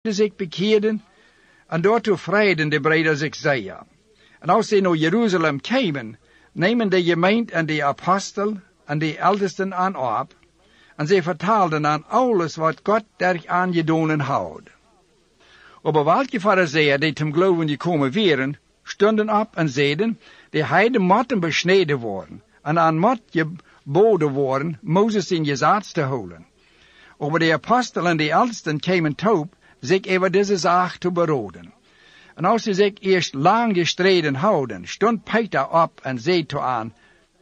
zich bekeerden, en daartoe vrijden de breiden zich zeer. En als ze naar Jeruzalem kwamen, nemen de gemeente en de apostel en de ältesten aan op, en ze vertaalden aan alles wat God der aangedonen had. Aber welke fariseeën die ten geloven gekomen waren, stonden op en zeiden, de heiden moeten besneden worden, en aan moet geboden worden, Mozes in Gesetz te houden. Aber de apostel en de ältesten kwamen toe, zich over deze zaak te beraden. En als ze zich eerst lang gestreden houden, stond Peter op en zei toe aan,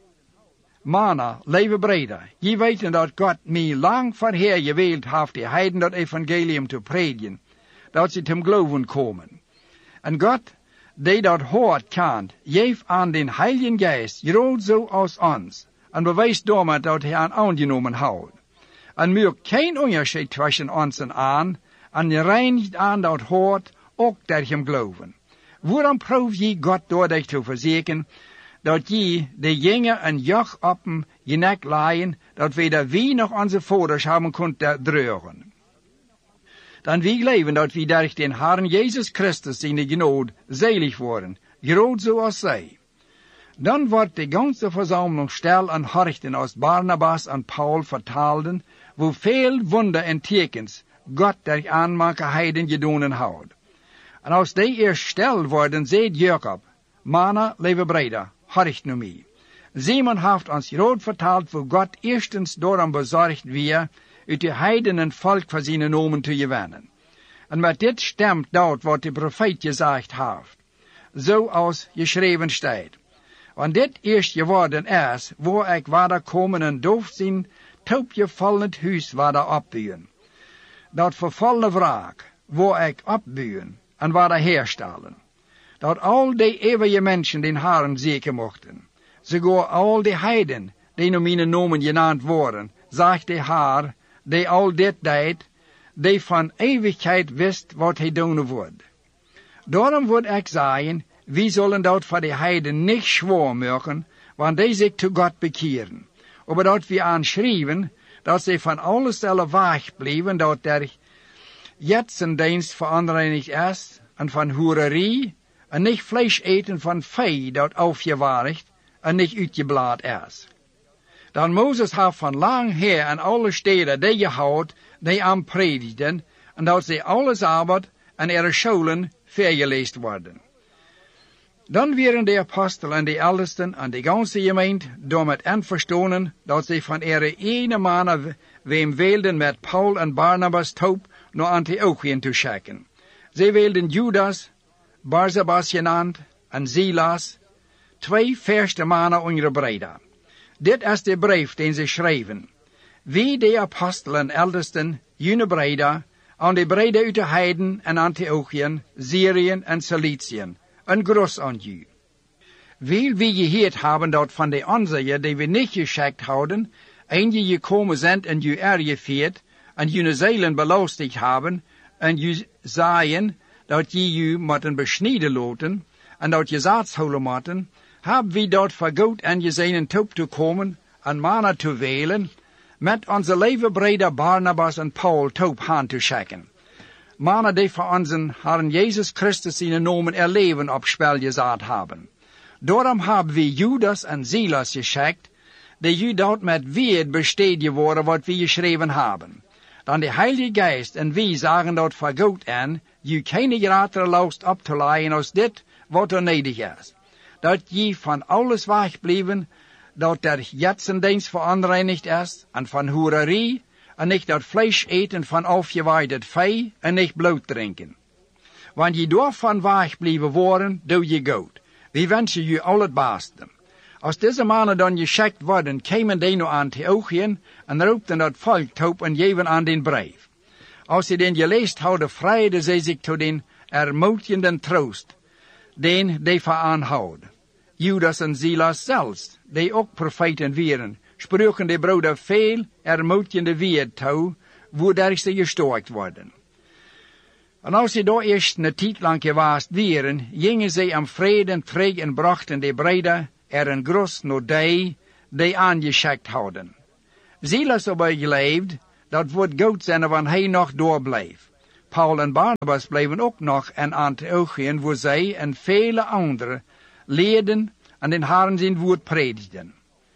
mannen, lieve breder, je weten dat God mij lang voorheer gewild heeft de heiden dat evangelium te predigen, dat ze te geloven komen. En God, die dat hoort kan, geeft aan den Heiligen Geest, groot zo als ons, en bewijst daarmee dat hij aan aangenomen houdt. En maakt geen onderscheid tussen ons en je reinigt aan dat hoort, ook der hem geloven. Waarom proef je God door dich te verzekeren, dat je de jongen en joch op hem je nek leien, dat weder wie nog onze vaders hebben kunnen dragen. Dan wie geloven dat we durch den Herrn Jezus Christus in de genade selig worden, groot zoals zij. Dan wordt de ganze verzameling stil en horchten als Barnabas en Paul vertaalden, wo veel wunder en tekens God der aanmaken heiden gedonen houdt. En als die eerst stil worden, zei Jacob, mannen, lieve breder, horcht nu mij. Simon heeft ons groot vertaald, wo God eerstens daarom bezorgd weer, uit de heidenen volk voor zijn nomen te gewinnen. En met dit stemt dat wat de profeet gezegd heeft, zoals geschreven staat. Want dit eerst geworden is, waar ik waarder komen en doof zijn, toopgevallend huis waarder opbouwen. Dat vervallene wraak, waar ik opbouwen en waarder herstellen. Dat al die eeuwige mensen den Herren zeker mochten. Sogar al die heiden, die naar mijn nomen genaamd worden, zegt de Heer, die al dit deed, die van eeuwigheid wist wat hij doen wordt. Daarom wil ik zeggen, wie zullen dat voor de heiden niet zwaar maken, want die zich tot God bekeren. Maar dat we aanschrijven, dat ze van alles zullen wegblijven, dat er jetsendienst veranderlijk is, en van hoererie, en niet vlees eten van vee dat afgewaardigd en niet uitgeblaad is. Dan Mozes heeft van lang her aan alle steden die gehouden, die aan predigden, en dat ze alles arbeid en er scholen vergeleest worden. Dan werden de apostelen en de ältesten en de ganze gemeente door met einverstonden dat ze van ene mannen wem wilden met Paul en Barnabas toop naar Antiochien te schikken. Ze wilden Judas, Barsabas genaamd, en Silas, 2 verste mannen onder breda. Dit is de brief den ze schreven. Wie de apostelen en ältesten, june breda, aan de breda uit de heiden en Antiochien, Syrien en Ciliciën, een groß aan u. Weil we gehoord hebben dat van de onzijen die we niet geschikt houden, en je gekomen zijn en je ergeveerd, en je zeilen belastigd hebben, en je zeiden dat je moeten besnijden laten, en dat je zaad houden moeten, hebben we dat vergoed en je zijn top te komen, en mannen te welen, met onze lieve breder Barnabas en Paul top aan te schikken. Mannen die voor onze Herrn Jezus Christus in de nomen leven op spel gezet hebben. Daarom hebben we Judas en Silas geschikt, die u dat met weer besteed geworden wat we geschreven hebben. Dan de Heilige Geest en wie zeggen dat vergoed en, je keine grotere last op te leiden als dit wat er nodig is. Dat je van alles wegblijven, dat er jetsendienst veranderlijk is, en van hoererie, en niet dat vlees eten van afgeweiderd vee, en niet bloed drinken. Want je daarvan wegblijven worden, doe je goed. We wensen je al het beste. Als deze mannen dan geschikt worden, kwamen die naar Antiochien, en roepten dat volk toe en geven aan den brief. Als ze den geleest hadden, vrijden zij zich tot den ermutigenden troost, den die veraanhouden. Judas en Silas zelfs, die ook profeten waren, spraken de broeder veel ermutigende woord toe, waardoor ze gesterkt worden. En als ze daar eerst een tijd lang geweest waren, gingen ze aan vrede terug en brachten de breder een groß naar die aangeschikt hadden. Silas aber geleefd, dat wordt goed zijn wanneer hij nog doorblijft. Paul en Barnabas bleven ook nog in Antiochien, waar zij en vele anderen leerden en den Herren zijn woord predigden.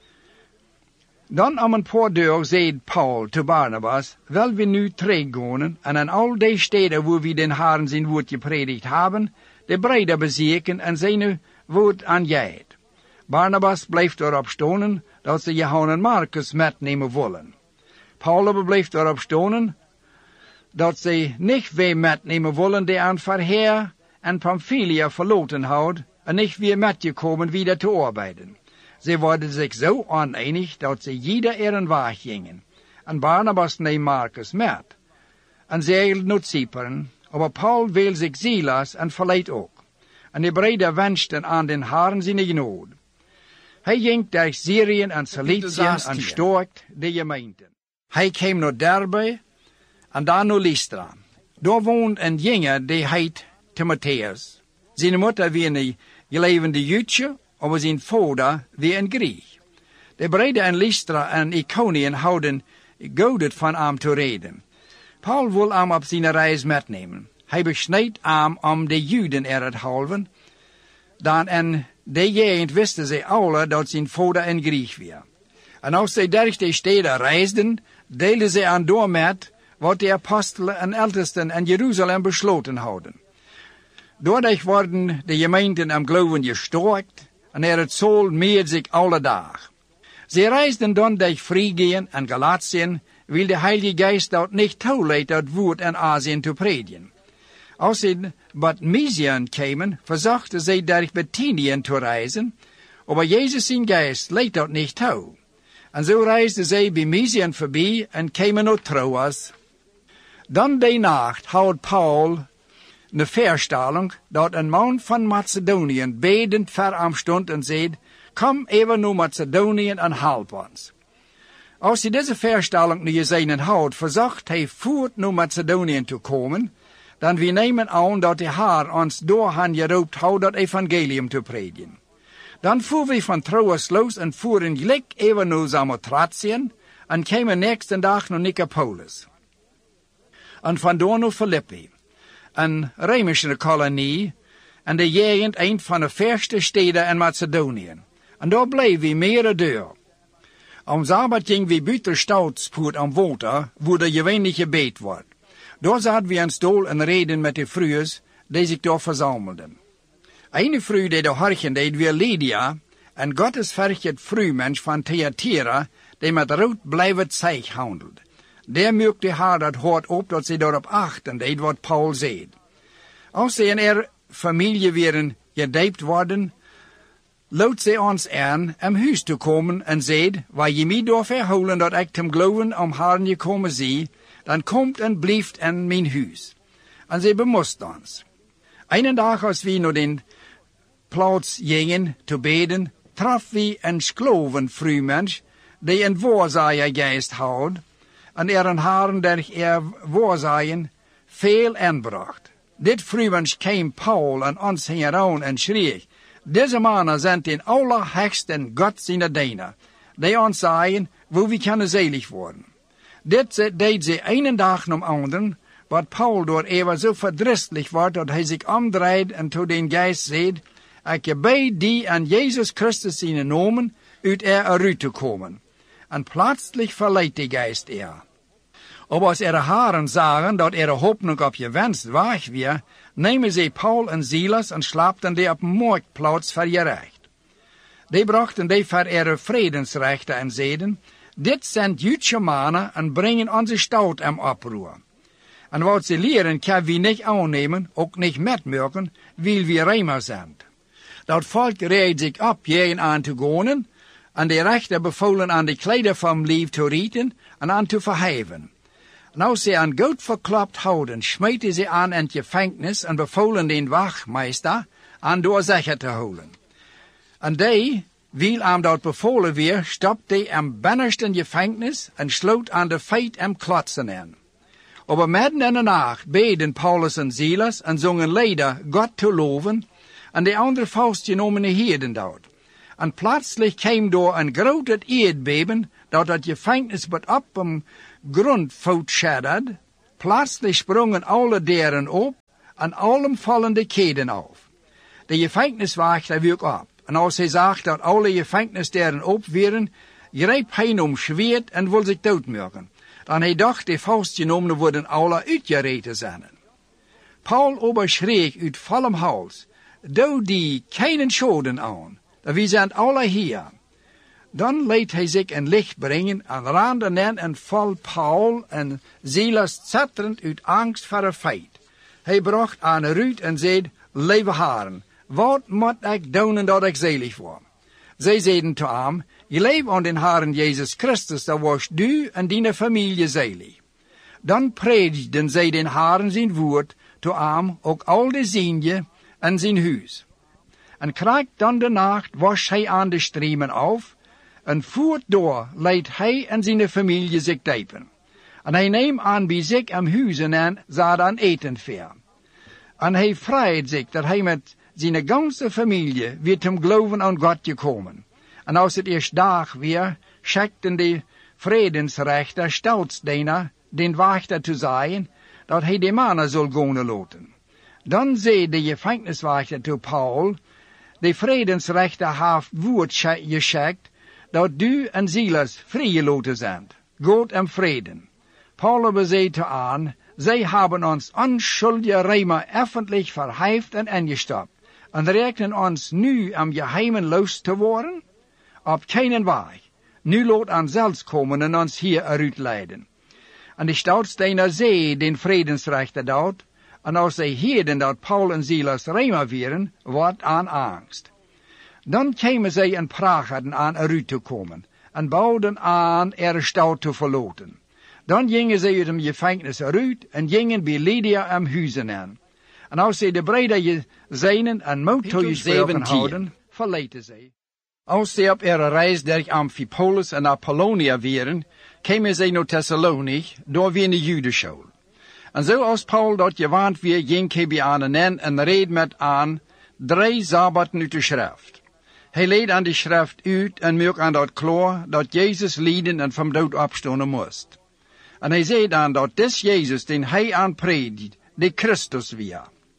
Dan om een paar dagen zei Paul te Barnabas, wil we nu teruggaan en aan al die steden waar we den Herren zijn woord gepredikt hebben, de breder bezieken en zijn woord aangeven. Barnabas bleef erop stonen dat ze Johannes en Marcus metnemen willen. Paul bleef erop stonen dat ze niet weer metnemen willen die aan Verheer en Pamphylia verloten houdt en niet weer metgekomen wieder te arbeiden. Ze worden zich zo oneinig dat ze jeder een weg gingen. En Barnabas neemt Marcus met. En ze hielden naar Cypern, maar Paul wil zich Silas en verleidt ook. En de breder wensten aan den Herren zijn genade. Hij ging door Syrië en Cilicië en sterkt de gemeenten. Hij kwam naar Derbe en daar naar Lystra. Daar woont een jongen die heet Timotheus. Zijn moeder was een gelevende Joodje, maar zijn vader was een Griek. De breder in Lystra en Iconium houden godet van hem te reden. Paul wil hem op zijn reis metnemen. Hij besnijdt hem om de Joden eruit halven. Dan en de gegend wisten ze alle dat zijn vader een Griek was. En als zij door de steden reisden, deelden ze aan door met wat de apostelen en ältesten in Jeruzalem besloten hadden. Doordat worden de gemeenten am geloven gesterkt en het zool meer zich alle dag. Ze reisden dan door Frygien en Galatien, wil de Heilige Geest dat niet toelaat dat woord in Azië te predigen. Als ze bij Mysiën kwamen, verzochten ze door Bethynien te reizen, maar Jezus zijn Geest leidt dat niet toe. En zo reisden ze bij Mysiën voorbij en kwamen naar Troas. Dan die nacht houdt Paul een verstelling dat een man van Macedonië bedend voor hem stond en zei, kom even naar Macedonië en help ons. Als hij deze verstelling nu gezien houdt, verzocht hij voort naar Macedonië te komen, dan we nemen aan dat de Heer ons door hen geroepen houdt dat evangelium te predigen. Dan voeren we van Troas los en voeren gelijk even naar Samothracien en kwamen nächste dag naar Nicopolis. En vandoor naar Filippi, een Römische kolonie en de gegend een van de verste steden in Macedonië. En daar bleef we meerdere dagen. Am Sabbat ging we buiten Stoutspoort am water, waar de gewöhnlich gebed wordt. Daar zaten we aan stoel en reden met de vrouwen die zich daar verzamelden. Een vrouw die de horchen deed weer Lydia, en gottesverget vrouwmens van Thyatira, die met rood blijvend zeeg handelt. Daar merkte haar dat hart op dat ze daarop achten deed wat Paul zei. Als ze in familie weer gedijpt worden, loopt ze ons aan om huis te komen en zei, waar je mij door verholen dat ik hem geloven om haar gekomen zie, dan komt en blijft in mijn huis. En ze bemoest ons. Een dag als we naar den plaats gingen te beden, traf we een sklovenvrouwmens die een waarzaaiergeest houdt, en een haren der waarzaaien veel inbracht. Dit vrouwmens kwam Paul en ons hing eraan en schreef, deze mannen zijn den allerhöchsten God zijn diener, die ons zeiden, hoe we kunnen zelig worden. Dit deed ze een dag na anderen, wat Paul door even zo verdrietig wordt dat hij zich omdraait en tot den geest zei, ik gebed die aan Jezus Christus zijn namen uit eruit te komen. En plötzlich verleidt de geest Aber als haren zagen dat hoopning op je wens waag weer, nemen ze Paul en Silas en slaapten die op een marktplaats voor je recht. Die brachten die voor vredensrechten en zeiden, dit zijn Joodse mannen en brengen onze stad in oproer. En wat ze leren kan we niet aannemen, ook niet metmerken, wil we Römer zijn. Dat volk reed zich op hierheen aan te gaan, en de rechter bevolen aan de kleider van lief te rieten en aan te verheven. En als ze aan goed verklapt houden, smeten ze aan in het gevangenis en bevolen den wachtmeester aan doorzeker te houden. En die, wil hem dat bevolen weer, stopte am binnenste gevangenis en sloot aan de feit am klotsen in. Aber midden in de nacht beden Paulus en Silas en zongen lieder God te loven, en de andere vastgenomen heerden dat. En plötzlich kwam door een groot aardbeben, dat het gevangenis werd op een grond voortschadderd. Plötzlich sprongen alle deren op en allem vallen de keden af. De gevangeniswachter wierk op. En als hij zag dat alle gevangenisderen op waren, greep hij om zwaard en wilde zich doodmaken. Dan hij dacht de vastgenomen worden alle uitgereten zijn. Paul overschreek uit vollem hals. Doe die keinen schoden aan. We zijn alle hier. Dan liet hij zich een licht brengen en rende nen en val Paul en Silas zatterend uit angst voor een feit. Hij bracht aan eruit en zei, lieve heren, wat moet ik doen dat ik zelig word? Zij zeiden te hem, je leeft aan den Herren Jezus Christus, dan was du en die familie zelig. Dan predigden zij den Herren zijn woord te hem, ook al de zijnde en zijn huis. En krijgt dan de nacht was hij aan de streamen af, en voert door leidt hij en zijn familie zich diepen. En hij neemt aan bij zich am huizen en zat aan eten ver. En hij vreit zich dat hij met zijn ganze familie weer zum geloven aan God gekomen. En als het eerst dag weer, schekten de vredensrechter Staatsdiener den wachter te zijn, dat hij de mannen zal gaan laten. Dan zei de gevangeniswachter te Paul, de vredensrechter heeft woord geschekt, dat du en Silas vrijgelaten zijn. God en vreden. Paul zei te aan, zij hebben ons onschuldige Römer öffentlich verheft en ingestapt, en rekenen ons nu am geheimen los te worden? Op keinen weg. Nu laat ons zelfs komen en ons hier eruit leiden. En de Staatsdiener zei den vredensrechter dat, en als zij hielden dat Paul en Silas Römer waren, wordt aan angst. Dan kwamen zij en praten aan eruit te komen, en bouwden aan stad te verlaten. Dan gingen zij uit de gevangenis eruit, en gingen bij Lydia am huizen aan. En als zij de breder zijnen en moed toegesproken houden, verlieten zij. Als zij op ihre reis door Amphipolis en Apollonia waren, kwamen zij naar Thessalonich, door weer een Judenschool. En zoals Paul dat gewand weer, ging hij bij aan en reed met aan 3 sabbaten uit de schrift. Hij leed aan de schrift uit en maakte aan dat klaar dat Jezus lijden en van dood opstaan moest. En hij zei dan dat des Jezus, den hij aanpredikt, de Christus weer.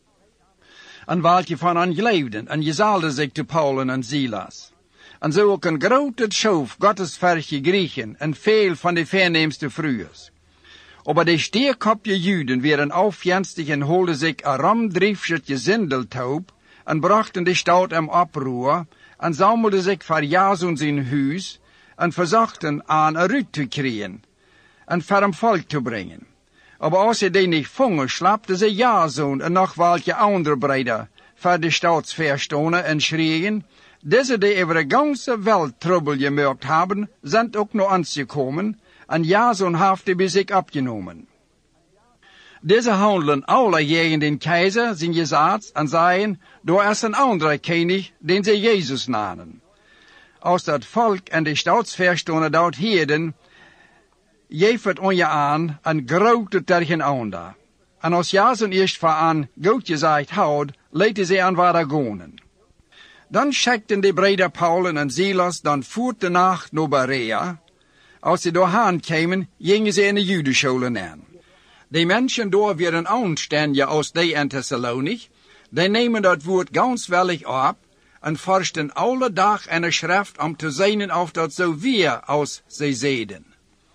En welke van hen geloofden en gezaalden zich te Paul en Silas. En zo ook een grote schoof gottesverge Griechen en veel van de voornaamste vroegers. Aber de stierkopje Juden werden aufjenstig en holden zich een ramdriefschet gezindeltaub en brachten de stad in oproer en zammelden zich voor Jason zijn huis en verzochten aan eruit te krijgen en voor hem volk te brengen. Aber als ze die niet vongen, slapten ze Jason en nog welke andere breder voor de staatsverstonen en schrien, deze die over de ganze Welt trouble gemaakt hebben, zijn ook naar ons gekomen, en Jason heeft die bij zich opgenomen. Deze handelen alle tegen den keizer zijn gezet en zeiden, door is een andere koning, den ze Jezus namen. Als dat volk en de staatsverstonen dat hielden, geeft het on je aan en grote tegenander. En als Jason eerst voor aan goed gezegd houdt, lieten ze aan waar gaan. Dan schekten de breder Paul en Silas dan voort de nacht naar Berea. Als ze doorheen kwamen, gingen ze in de Judenscholen aan. De mensen door werden aanständiger als die in Thessalonich. Die nemen dat woord ganz wellig op en forschten alle dag in de schrift om te zien of dat zo weer als ze zeiden.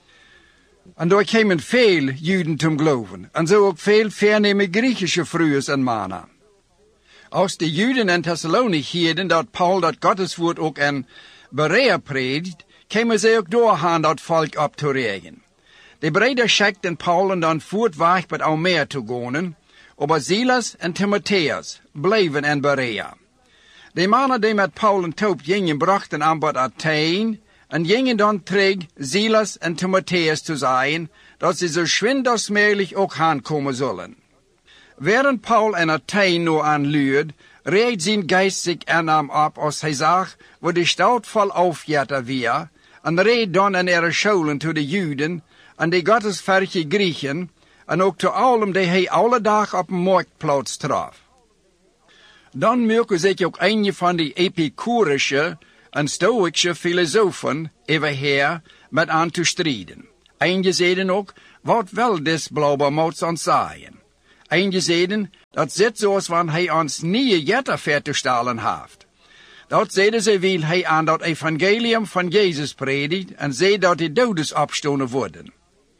En daar kwamen veel Juden zum geloven, en zo ook veel voorname Griechische vroegers en mannen. Als de Juden in Thessalonich hielden dat Paul dat Gotteswoord ook in Berea predikt, kwamen ze ook doorgaan dat volk op te regen. De breder schekten Paul en dan voortweg met al meer te gaan, aber Silas en Timotheus bleven in Berea. De mannen die met Paul en Toop gingen brachten aan bod Athene en gingen dan terug Silas en Timotheus te zijn, dat ze zo schwind als mogelijk ook aankomen zullen. Während Paul in Athene nur anluurde, reed zijn geest zich aan hem op als hij zag, wo de stad vol aufjetter weer, en reed dan in ihre scholen to de Juden en de gottesverge Griechen, en ook te allem die hij alle dag op een marktplaats traf. Dan merken zich ook een van die epicurische en stoïsche filosofen overheer met aan te strijden. Einde zeiden ook, wat wel des blijkbaar moet ons zijn. Eentje zeiden, dat zit zoals wanneer hij ons nie jetter vertustalen heeft. Dat zeiden ze wil hij aan dat evangelium van Jezus predikt en zei dat de dodes opstonden worden.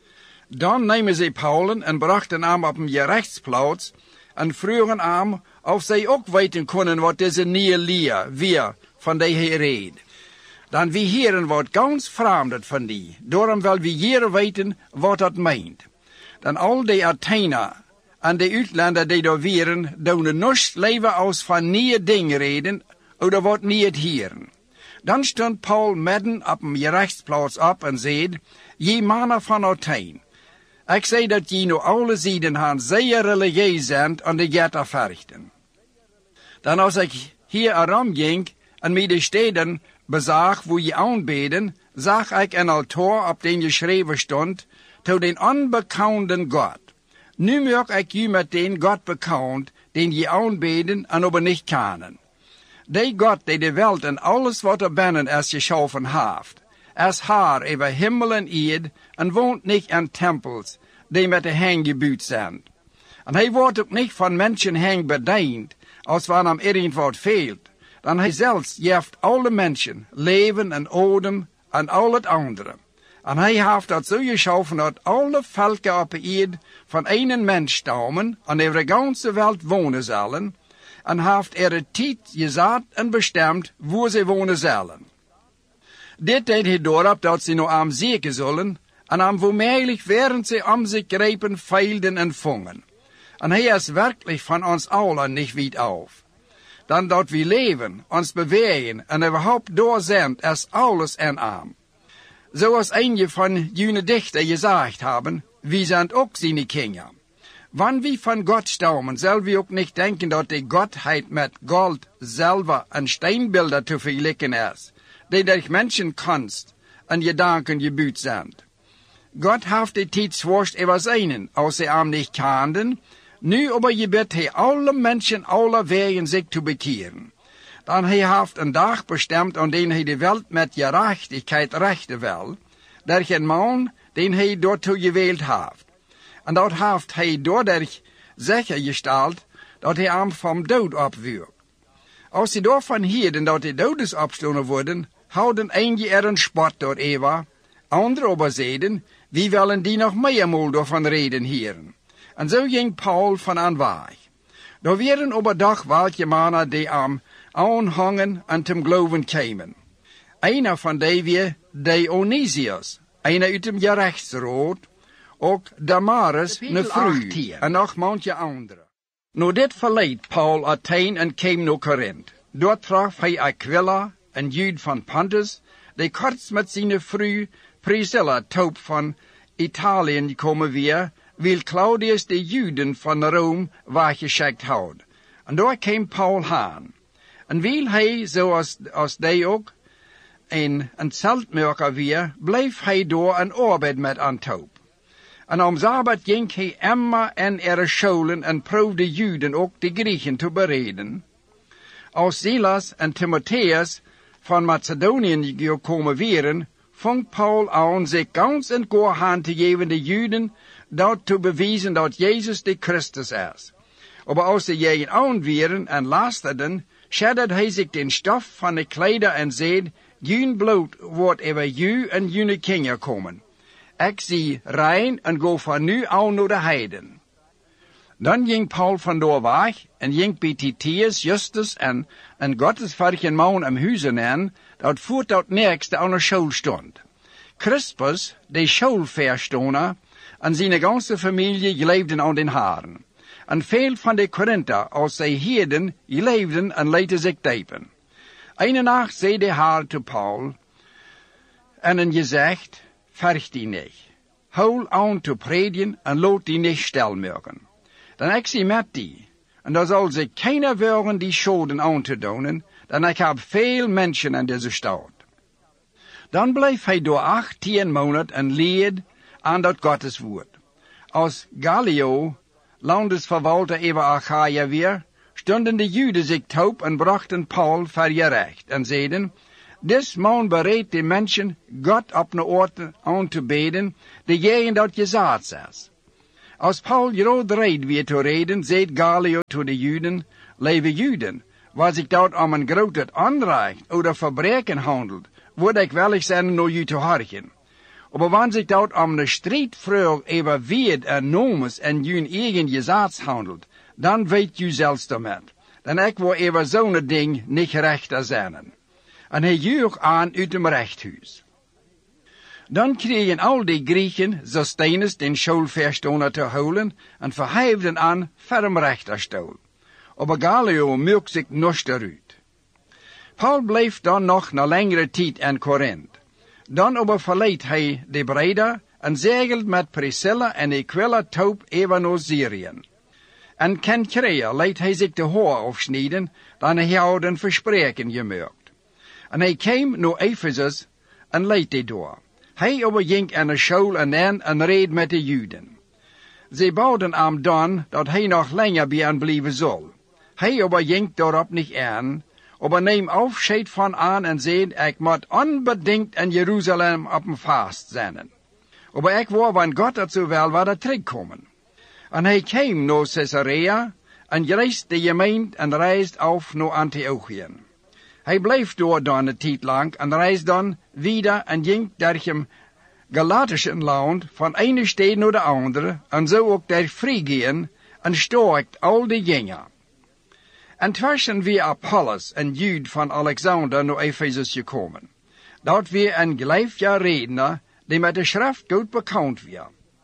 Dan nemen ze Paulus en brachten hem op een gerechtsplaats en vroegen hem of zij ook weten kunnen wat deze nieuwe leer weer van die hij reed. Dan wie heren wat ganz vreemd van die, daarom wil we hier weten wat dat meent. Dan al die Athener en de uitlander die daar waren, doen niets leven als van nieuwe dingen reden, oder wat niet het hieren. Dan stond Paul midden op een gerechtsplaats op en zei, je mannen van Athene, ik zei dat je nu alle zijden gaan zeer religieus zijn en de jetter verrichten. Dan als ik hier erom ging en mij de steden bezag wo je aanbeden, zag ik een altaar op den geschreven stond, tot den onbekenden God. Nu maak ik je met den God bekend, den je aanbeden en aber niet kennen. Die God die de wereld en alles wat er binnen is geschaffen heeft, is Heer over hemel en aarde en woont niet in tempels die met de hand gebouwd zijn. En hij wordt ook niet van mensen heen bediend, als wanneer hem irgend wat veelt. Dan hij zelfs geeft alle mensen leven en odem en al het andere. En hij heeft dat zo geschaffen dat alle volken op de aarde van één mens stammen en over de ganze wereld wonen zullen. En heeft de tijd gezet en bestemd waar ze wonen zullen. Dit deed hij doorop dat ze nog aan zeker zullen en aan voormiddag werden ze om zich grepen, veilden en vongen. En hij is werkelijk van ons allen niet weit af. Dan dat we leven, ons bewegen en überhaupt door zijn, is alles en aan. Zoals een van jullie dichter gezegd hebben, we zijn ook zijn kinderen. Wanneer we van God stammen, zullen we ook niet denken dat de Godheid met goud, zilver en steenbeelden te vergelijken is, die door mensenkunst en gedanken gebouwd zijn. God heeft de tijd zwaarst over zijnen, als ze hem niet kenden. Nu aber gebet hij alle mensen aller wegen zich te bekeren. Dan hij heeft een dag bestemd aan den hij de wereld met gerechtigheid rechten wil, door een man den hij daartoe gewild heeft. En dat heeft hij doordat zeker gesteld dat hij hem van dood opwierp. Als ze daarvan hielden dat de dodes opstonden worden, houden eentje er een spot door Eva, anderen aber zeiden, wie willen die nog meermaal daarvan reden hieren. En zo ging Paul van aan weg. Er werden op een dag welke mannen die hem aanhangen en ten geloven kwamen. Einer van die weer Dionysius, einer uit dem gerechtsraad, ook Damaris, ne vrouw, en nog manche andere. Nu dit verleed Paul Athene en kwam naar Korinthe. Dort traf hij Aquila, een Jude van Pontus, die kort met zijn vrouw Priscilla Taup van Italië komen weer, wil Claudius de Juden van Rome weggeschikt houden. En daar kwam Paul aan. En wil hij, zoals die ook, een zeltmerker weer, bleef hij door en arbeid met Antaup. En om Sabbat ging hij immer in scholen en proefde Juden ook de Griechen te bereden. Als Silas en Timotheus van Macedonië gekomen waren, vond Paul aan zich ganz en goor hand te geven de Juden, dat te bewijzen dat Jezus de Christus is. Maar als ze jegen aan waren en lasterden, schedderde hij zich den stof van de kleider en zei, Jun bloed wordt over ju en june kinderen komen. Ik zie rein en go van nu aan naar de heiden. Dan ging Paul vandoor weg en ging bij Titius, Justus en gottesvarken man am huizen aan, dat voert dat nergste aan de school stond. Crispus, de schoolverstoner, en zijn ganze familie leefden aan den haren. En veel van de Korinther, als zij hierden, leefden en lieten zich diepen. Eine nacht zei de Heer te Paul, en een gezegd, verg die niet. Hou aan te predigen en laat die niet stilmerken. Dan ik zie met die, en daar zal zich keiner worden die schoden aan te doen, dan ik heb veel mensen in deze stad. Dan bleef hij door 18 maanden en leed aan dat Gottes woord. Als Gallio, landesverwalter over Achaia weer, stonden de Juden zich taub en brachten Paul voor gerecht en zeiden, Dus man bereid de mensen God op de oorten aan te beden, de jegen dat gezaad is. Als Paul groot reed weer te reden, zegt Gallio to de Juden, lieve Juden, waar zich dat om een groot aanrecht of verbreken handelt, word ik willig zijn naar u te horen. Maar wanneer zich dat om de strijdvraag over wet en nomes en jullie eigen gezaad handelt, dan weet u zelfs daarmet. Dan ik wil over zo'n ding niet rechter zijn. En hij juich aan uit hem rechthuis. Dan kregen al die Griechen Sosthenes den schoolverstoner te houden en verheefden aan ferm rechterstoel. Maar Gallio murkt zich nog eruit. Paul bleef dan nog na langere tijd in Korinthe. Dan verleed hij de Breda en zegelt met Priscilla en Aquila toop even naar Syrië. En Kenkrea liet hij zich de haar afsnijden, dan hij had een verspreken gemaakt. En hij kwam naar Ephesus en leed die door. Hij ging aan de school en reed met de Juden. Ze boden hem dan dat hij nog langer bij hen blijven zal. Hij ging daarop niet aan, maar neem afscheid van aan en zei, ik moet onbedingt in Jeruzalem op een vast zijn. Maar ik wou, wanneer God het zo wel wilde, terugkomen. En hij kwam naar Caesarea en reisde de gemeente en reisde af naar Antiochië. Hij bleef door dan een tijd lang en reisde dan wieder en ging door het Galatische land van ene stad naar de andere en zo ook door Frygien en sterkt al die dingen. En tussen weer Apollos en Jude van Alexander naar Ephesus gekomen. Dat weer een gelijfjaar redner die met de schrift goed bekend weer.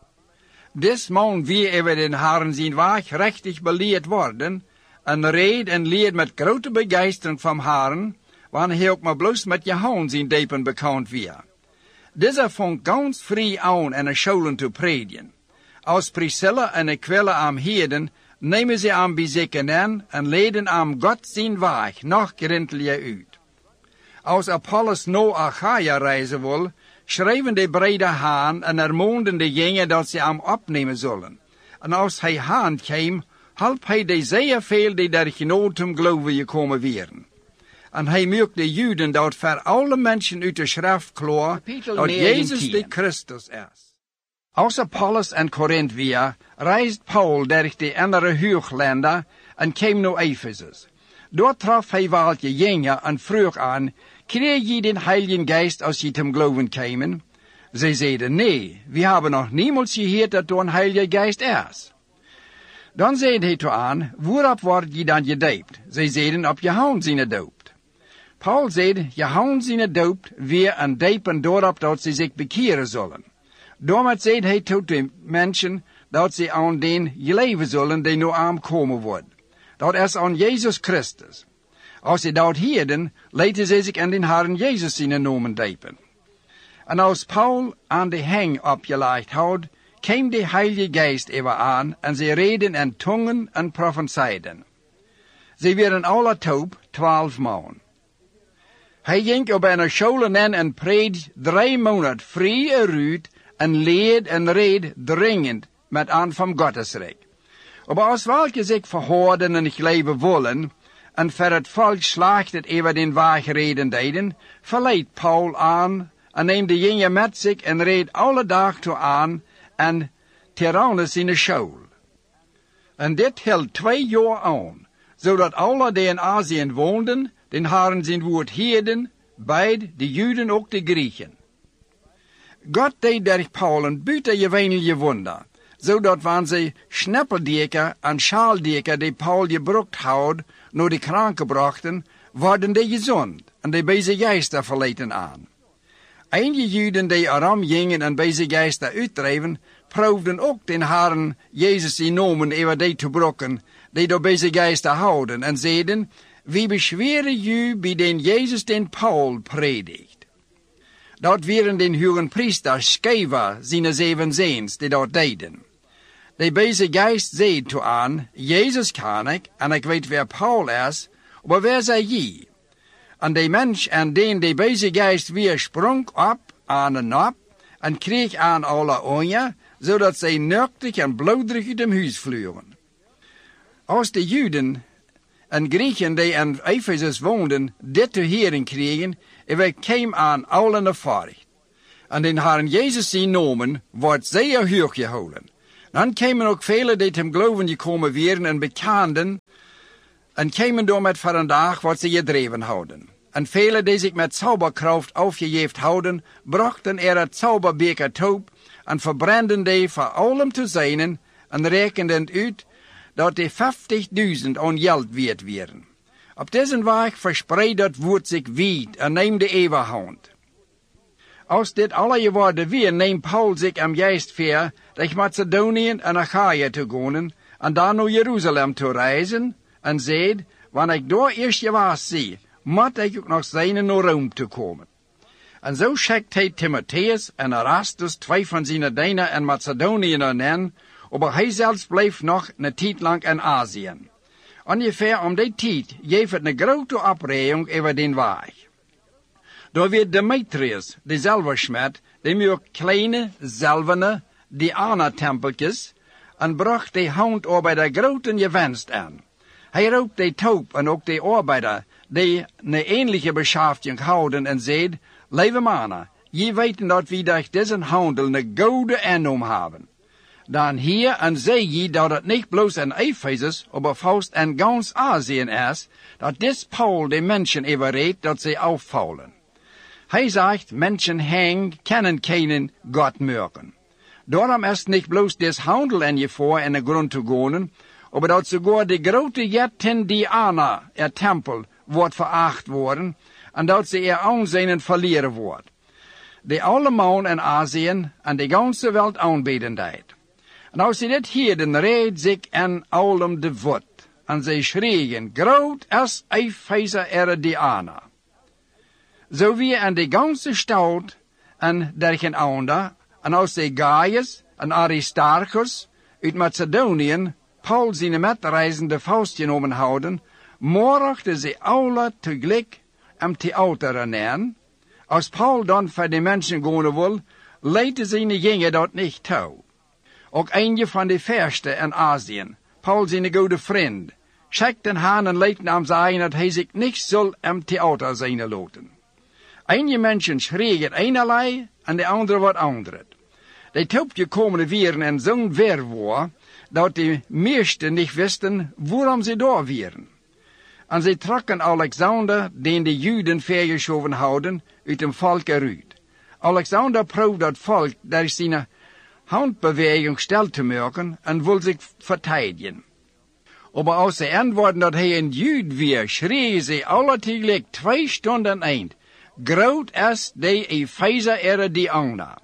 Dus man weer over den Herren zijn weg rechtig beleerd worden en reed en leert met grote begeistering van Herren, wanneer hij ook maar bloos met Johannes zijn depen bekend weer. Deze vond ganz vrij aan en een scholen te predigen. Als Priscilla en Aquila am heden, nemen ze aan bij zich aan en leiden aan God zijn weg nog grintelier uit. Als Apollos naar Achaia reizen wil, schreven de Breda haan en ermoonden de jongen dat ze hem opnemen zullen. En als hij haan kwam, hielp hij de zeer veel die der genoten geloven gekomen waren. En hij maakte de Juden dat voor alle mensen uit de schrift klaar dat Jezus de Christus is. Als Apollos en Korinthe weer, reisde Paul door de andere hooglanden en kwam naar Ephesus. Dort traf hij welke jongen en vroeg aan, kreeg je den Heiligen Geist als je hem geloven kwamen? Zij zeiden, nee, we hebben nog niemals gehoord dat er een Heilige Geist is. Dan zei hij toe aan, waarop word je dan gedoopt? Zij zeiden, op Johannes zijn doopt. Paul zei, Johannes zijn doopt, weer een diepen doorop dat ze zich bekeren zullen. Daarmee zei hij tot de mensen dat ze aan den geloven zullen die nu aankomen worden. Dat is aan Jezus Christus. Als ze dat hielden, lieten ze zich in den Herren Jezus zijn namen diepen. En als Paul aan de heng opgelegd had, kwam de Heilige Geest even aan en ze reden in tongen en profezeiden. Ze werden alle toop 12 man. Hij ging op een scholen in en preed 3 maanden vrij eruit en leed en reed dringend met aan van Gottesrijk. Maar als welke zich verhoorden en geloven willen, en voor het volk slaagt het even den weg reden deden, verleidt Paul aan en neemt de jongen met zich en reed alle dag toe aan en Tyrannus in de school. En dit hield 2 jaar aan, zodat alle die in Azië woonden, den Herren zijn woord hielden, beide de Juden ook de Griechen. God deed door Paul een buitengewoonlijke wonder, zodat wanneer ze schneppeldeker en schaaldeker die Paul gebruikt had, naar de kranken brachten, worden die gezond en de beze geister verleten aan. Einige Juden die erom gingen en beze geister uitdreven, proefden ook den Herren Jezus in nomen over die te brokken, die door beze geister houden, en zeiden, wie beschweren u bij den Jezus den Paul predikt. Dat waren den hoge priester Sceva zijn 7 zoons die dat deden. De beze geist zei toe aan, Jezus kan ik, en ik weet waar Paul is, maar waar zij je? En de mens aan den de beze geist weer sprong op aan en op, en kreeg aan alle ogen, zodat zij nuchtig en bloederig uit hem huis vlogen. Als de Juden en Grieken die in Ephesus woonden, dit te horen kregen, en wij kwamen aan allen naar voren. En den Herrn Jezus zijn nomen wordt zeer hoog gehouden. Dan kwamen ook velen die hem geloven gekomen werden en bekenden, en kwamen door met vandaag wat ze gedreven houden. En velen die zich met zauberkracht aufgegeven houden, brachten het zauberbeker toe en verbrandden die voor allem te zijnen en rekenden uit dat die 50.000 aan geld waard werden. Op deze weg verspreidt dat woord zich wijd en neemt de eeuwigheid. Als dit alle geworden weer, neemt Paul zich am geest voor naar Macedonië en Achaia te gaan en dan naar Jeruzalem te reizen en zegt, wanneer ik daar eerst gewaas zie, moet ik ook nog zijn naar Rome te komen. En zo schickt hij Timotheus en Erastus, 2 van zijn dienaren in Macedonië aan, maar hij zelfs bleef nog een tijd lang in Azië. Ongeveer om die tijd geeft het een grote opreiing over den weg. Daar werd Demetrius, de zilversmed, die met kleine, zilverne, Diana-tempeltjes, en bracht de handarbeider grote gewenst aan. Hij roept de toop en ook de arbeider, die een ähnliche beschafting houden en zegt, lieve mannen, je weten dat we durch deze handel een goede aannom hebben. Dan hier en zei je dat het niet bloos in Ephesus, maar vast in gans Azië is, dat dit Paul de mensen overreed dat ze afvallen. Hij zegt, mensen kennen geen God merken. Daarom is het niet bloos des handel in je voor in de grond te gaan, maar dat sogar de grote jättin Diana, tempel, wordt veracht worden, en dat ze aanzien verliezen wordt. Die allemaal in Azië en de ganze wereld aanbeden deed. En als ze dit hielden, reed zich en allem de voet, en ze schreeuwen, groot is Epheser Diana. Zo wie in de ganze stad en dergelijke ander, en als de Gaius en Aristarchus uit Macedonië, Paul zijn metreizende vastgenomen houden, mochten ze alle tegelijk am theater nemen. Als Paul dan voor de mensen gaan wil, leiden zijn gingen dat niet toe. Ook een van de verste in Azië, Paul zijn goede vriend, schikten hen en leiden hem zeggen dat hij zich niet zal am theater zijn laten. Einige mensen schreeuwen eenerlei en de andere wat andere. De toopje komen weer in zo'n verwoord, dat de meesten niet wisten waarom ze daar waren. En ze trokken Alexander, den de Juden vergeschoven houden, uit een volk eruit. Alexander probeerde dat volk door zijn handbeweging stil te maken en wil zich verteidigen. Maar als ze antwoorden dat hij een Jude weer, schreeuwen ze alle tegelijk 2 stunden eind. Groot is de Epheser Diana.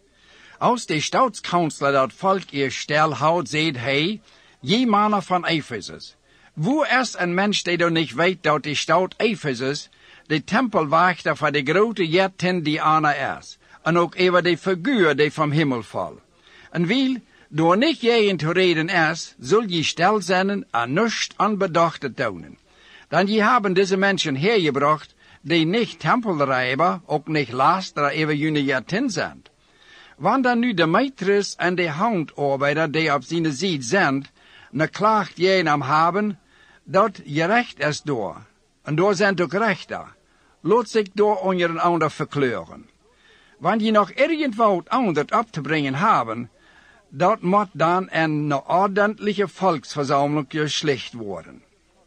Als de staatskansler dat volk eerst stil houdt, zegt hij, je mannen van Ephesus, wo is een mens die dan niet weet dat de stad Ephesus de tempelwachter van de grote jättin Diana is, en ook over de figuur die van hemel valt. En wil, door niet jij te reden is, zul je stil zijn en niets onbedacht doen. Dan je hebben deze mensen hergebracht, die niet tempelrijber, ook niet laster over jullie jättin zijn. Wanneer nu Demetrius en de handarbeider die op zijn zijde zijn, een klacht jij hem hebben, dat gerecht is door. En door zijn ook rechter. Laat zich door onder een ander verkleuren. Wanneer je nog irgendwo anders op te brengen hebben, dat moet dan een ordentliche volksverzameling geslecht worden.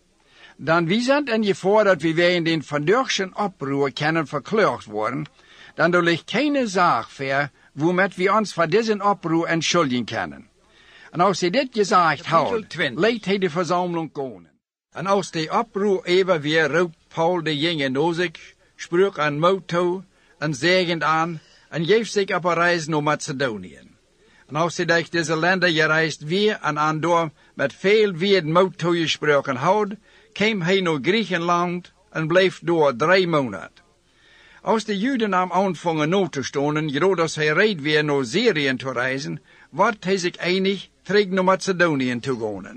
Dan wie zijn in je voor dat we in den vandaagse oproer kunnen verkleurd worden, dan er ligt geen zaak voor, waarmee we ons voor deze oproer entschuldigen kunnen. En als hij dit gezegd houdt, leidt hij de verzameling komen. En als de oproer even weer roept Paul de jongen naar zich, sprak aan moed toe en zegend aan en geeft zich op een reis naar Macedonië. En als hij durch deze landen gereisd weer en aan door met veel weer moed toe gesproken houdt, kwam hij naar Griechenland en bleef door 3 maanden. Als de Juden hem aanvangen na te stonden, zodat hij reed weer naar Syrië te reizen, wordt hij zich einig terug naar Macedonië te gaan.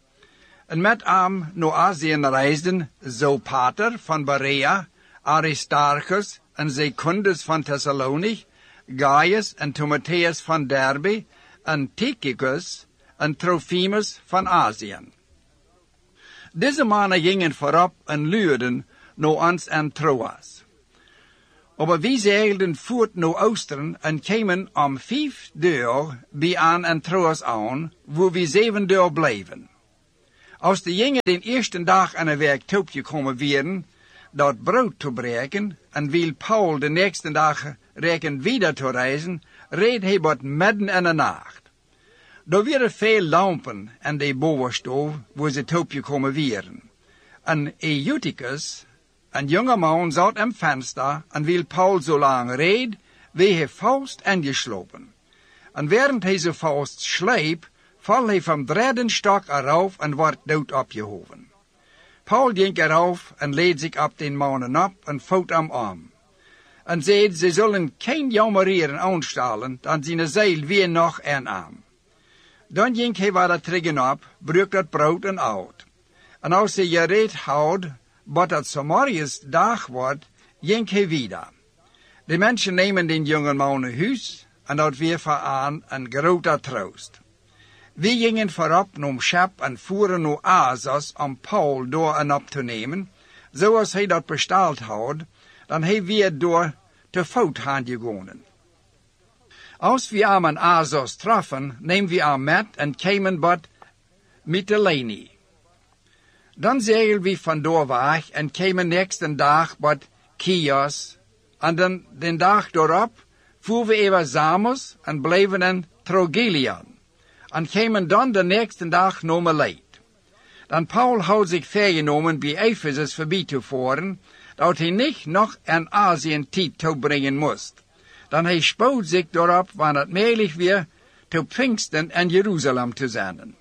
En met hem naar Azië reisden Sopater van Berea, Aristarchus en Secundus van Thessalonich, Gaius en Timotheus van Derbe, en Tychicus en Trophimus van Azië. Deze mannen gingen voorop en luurden naar ons en Troas. Aber wij zeilden voort naar Oosteren en kwamen om 5 dagen bij aan en Troas aan, waar we 7 dagen bleven. Als de jongen den eerste dag aan de werk toegekomen werden, dat brood te breken, en wil Paul de nächste dag reken wieder te reizen, reed hij wat midden in de nacht. Er waren veel lampen en de bovenstoof, waar ze toegekomen werden. En Eutychus, een jonge man, zat am venster en wil Paul zo lang reed, wie hij vast ingeslopen. En während hij zo vast sleep, val hij van 3e stok eraf en wordt dood opgehoven. Paul ging eraf en leed zich op den mannen op en voet hem om. En zei, ze zullen geen jammerieren aanstellen, dan zijn zeil weer nog en aan. Dan ging hij weer terug op, brak dat brood en uit. En als hij gereed houdt, wat het Samarië's dag wordt, ging hij wieder. De mensen nemen den jongen man naar huis, en dat weer voor aan een grote troost. We gingen voorop naar schip en voeren naar Assos om Paul door en op te nemen, zoals hij dat besteld had, dan hij weer door te voet gegaan. Als we aan Assos troffen, nemen we aan met en kwamen wat Mytilene. Dan zeilden we vandoor weg en kwamen nächsten dag wat Chios, en dan den dag daarop voeren we even Samos en bleven in Trogilion. En kwamen dan de nächste dag naar Milet. Dan Paul had zich vergenomen bij Ephesus voorbij te voeren, dat hij niet nog in Azië tijd toebrengen moest. Dan hij spoot zich daarop wanneer het mogelijk weer te Pfingsten in Jeruzalem te zenden.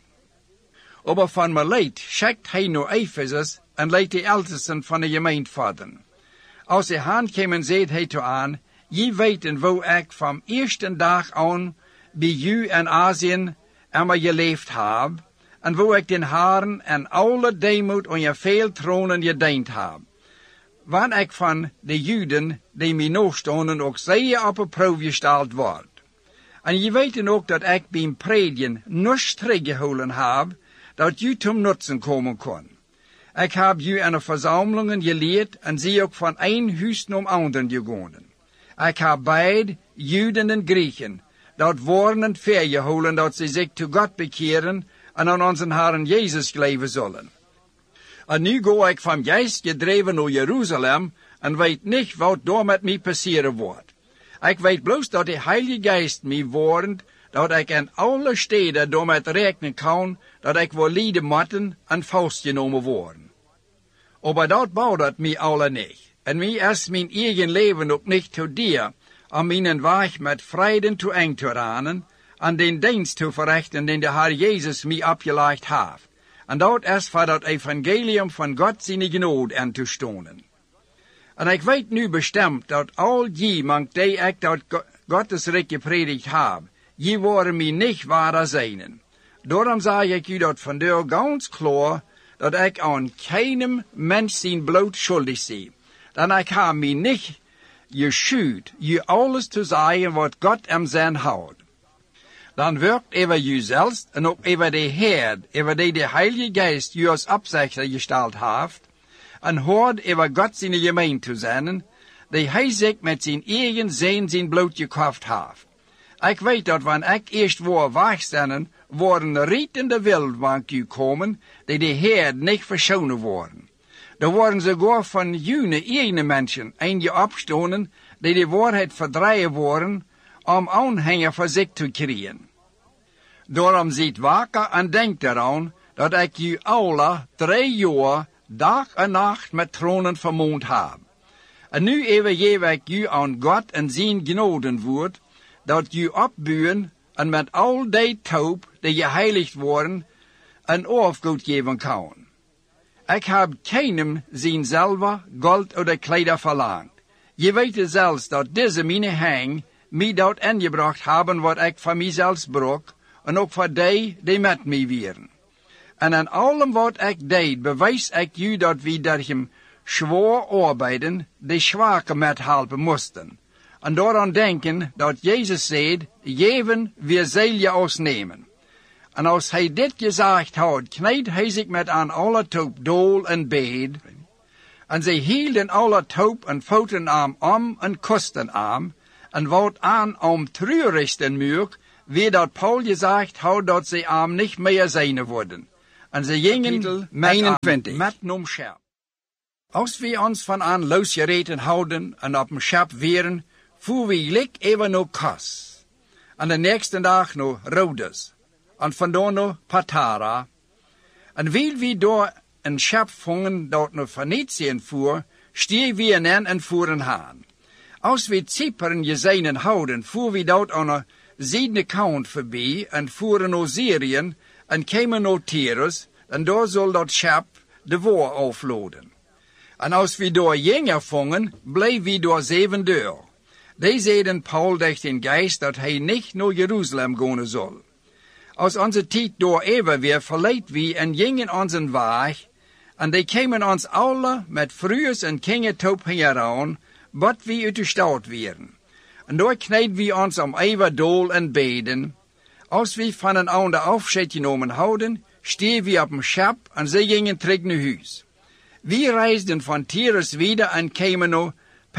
Aber van Milet schikt hij naar Ephesus en leidt de ältesten van de gemeente vaderen. Als hij aankwam, zei hij toe aan, je weten waar ik van eerste dag aan bij u in Azië immer geleefd heb, en waar ik den Herren en alle deemoed aan je veel tronen gediend heb. Wanneer ik van de Juden, die mij nastonden, ook zeer op een proef gesteld word. En je weten ook dat ik bij predigen niets teruggehouden heb, dat u zum nutzen komen kon. Ik heb u in de verzamelingen geleerd en zie ook van een huis naar anderen gegaan. Ik heb beide, Juden en Grieken, dat woorden vergehouden dat ze zich tot God bekeren en aan onze Herren Jezus geloven zullen. En nu ga ik van geest gedreven naar Jeruzalem en weet niet wat door met mij passeren wordt. Ik weet bloos dat de Heilige Geest mij woordt, dat ik in alle steden door met rekenen kan, dat ik wil lijden moeten en vastgenomen worden. Maar dat bouwt het mij alle niet. En mij is mijn eigen leven ook niet te dier, om mijn weg met vrede te eng te ranen, en den dienst te verrichten den de Heer Jezus mij opgelegd heeft. En dat is voor het evangelium van God zijn genade aan te stonen. En ik weet nu bestemd dat al iemand die ik dat Gottes rijk gepredikt heb, je worden mij niet waar zijn. Daarom zeg ik u dat vandaag ganz klaar, dat ik aan keinem mens zijn bloed schuldig zie. Dan ik heb mij niet geschuwd, je alles te zeggen wat God hem zijn houdt. Dan werkt over jezelf en ook over de Heer, over die de Heilige Geest je als opzichter gesteld heeft, en hoort over God zijn gemeente te zijn, die hij zich met zijn eigen zijn bloed gekocht heeft. Ik weet dat wanneer ik eerst waar wegstellen, worden rietende wildbank komen, die de Heer niet verschonen worden. Er worden sogar van june eigen mensen eentje opstonen, die de waarheid verdrijven worden, om aanhanger voor zich te krijgen. Daarom ziet wakker en denk eraan, dat ik u alle 3 jaar, dag en nacht met tronen vermoond heb. En nu even geef ik u aan God en zijn genodenwoord, dat u opbuwen en met al die taub, die geheiligd worden, een afgoed geven kan. Ik heb keinem zijn zilver, gold of kleider verlangt. Je weet zelfs dat deze mijn hang mij dat ingebracht hebben wat ik van mijzelf brok, en ook voor die met mij waren. En aan allem wat ik deed, bewijs ik u dat we door hem zwaar arbeiden, de zwakke met helpen moesten. En daaraan denken dat Jezus zei, geven, we zal je ons nemen. En als hij dit gezegd had, kneed hij zich met aan alle toop dool en beed. En zij hielden alle toop en voeten aan om en kosten aan. En wat aan om treurigsten muur, wie dat Paul gezegd had dat zij aan niet meer zijn worden. En ze gingen met nom scherp. Als we ons van aan losgereden houden en op een schap weren, voer we lik even naar Kos. En de nächste dag naar Rhodes. En vandaar naar Patara. En wil we door een schap vangen dat naar Venetië voer, stier we aan en voeren haan. Als we Cypern gezien houden, voer we dat aan de zuidelijke kant voorbij en voeren naar Syrië en kwamen naar Tyrus, en daar zal dat schap de woord afloden. En als we door jenger vangen, bleef we door 7 dagen. Die zeiden Paul durch den Geist dat hij niet naar Jeruzalem gaan zal. Als onze tijd door even weer verleid wie en gingen onze weg, en die kwamen ons alle met frues en kingetop hieraan, wat we uit de stad waren. En daar kneed we ons om even dool en beden. Als we van een ander afscheid genomen houden, stier we op een schap en ze gingen terug naar huis. We reisden van Tyrus wieder en kwamen naar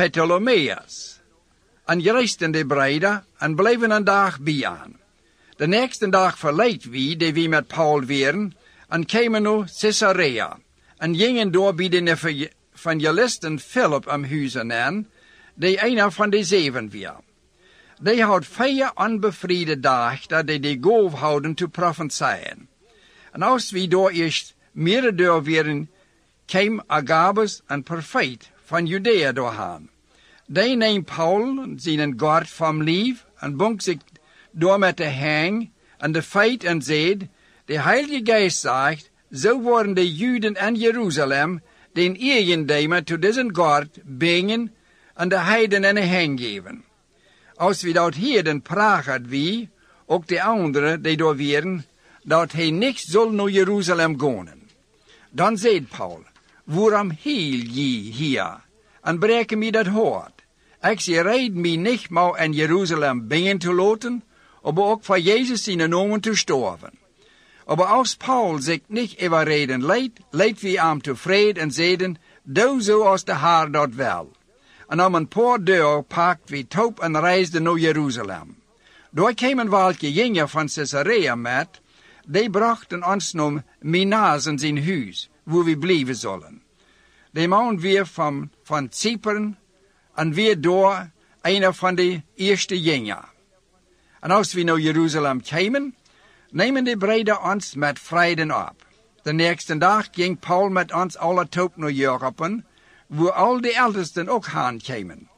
Ptolemais. En reisden de breiden en bleven een dag bij aan. De nächste dag verleid we, die we met Paul waren, en kwamen naar Caesarea. En gingen door bij de evangelisten Philip am huizen aan, die een van de 7 was. Die had 4 onbevriede dagen dat die goof houden te profetieën. En als we door eerst meerdere waren, kwam Agabus, een profeet van Judea doorheen. Die neemt Paul zijn gord van lief en bonk zich door met de hang en de feit en zeid, de Heilige Geest zegt, zo worden de Juden en Jeruzalem den eigendemer tot deze gord brengen en de heiden en de hang geven. Als we dat hier dan praat wie, ook de anderen die door waren, dat hij niet zal naar Jeruzalem gaan. Dan zei Paul, waarom hiel je hier en breken me dat hoort? Ik zie reden me niet maar in Jeruzalem brengen te laten, maar ook voor Jezus zijn namen te sterven. Maar als Paul zich niet overreden leidt we hem tevreden en zeiden, doe zoals de Heer dat wil. En om een paar dagen pakt we top en reisden naar Jeruzalem. Daar kwamen welke jongeren van Caesarea met, die brachten ons naar Minas in zijn huis, waar we blijven zullen. Die man weer van Cypern en weer door een van de eerste jongeren. En als we naar Jeruzalem kwamen, nemen de breiden ons met vreden op. De nächste dag ging Paul met ons alle top naar Europa, waar al de ältesten ook heen kwamen.